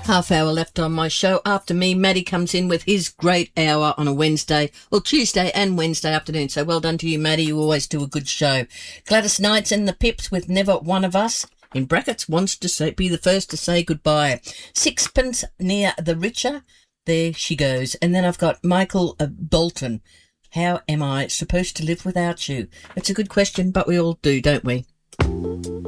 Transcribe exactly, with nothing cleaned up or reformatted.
Half hour left on my show. After me, Maddie comes in with his great hour on a Wednesday, well, Tuesday and Wednesday afternoon. So well done to you, Maddie. You always do a good show. Gladys Knight's in the Pips with Never One of Us, in brackets, wants to say, be the first to say goodbye. Sixpence Near the Richer, there she goes. And then I've got Michael uh, Bolton. How am I supposed to live without you? It's a good question, but we all do, don't we?